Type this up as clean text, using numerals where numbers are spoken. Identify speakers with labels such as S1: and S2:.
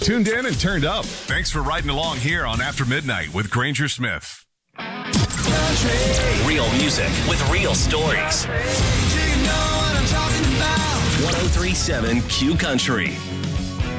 S1: tuned in and turned up. Thanks for riding along here on After Midnight with Granger Smith.
S2: Real music with real stories. 1037 Q Country.